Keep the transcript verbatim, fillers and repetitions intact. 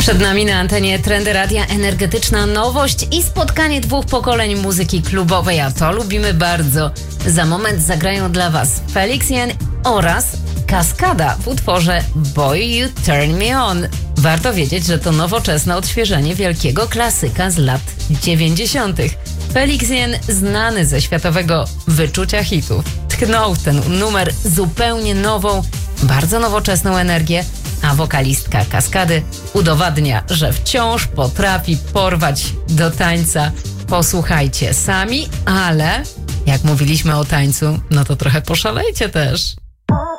Przed nami na antenie Trendy Radia energetyczna nowość i spotkanie dwóch pokoleń muzyki klubowej, a to lubimy bardzo. Za moment zagrają dla Was Felix Jen oraz Kaskada w utworze Boy You Turn Me On. Warto wiedzieć, że to nowoczesne odświeżenie wielkiego klasyka z lat dziewięćdziesiątych. Felix Jen, znany ze światowego wyczucia hitów, tknął w ten numer zupełnie nową, bardzo nowoczesną energię, a wokalistka Kaskady udowadnia, że wciąż potrafi porwać do tańca. Posłuchajcie sami, ale jak mówiliśmy o tańcu, no to trochę poszalejcie też.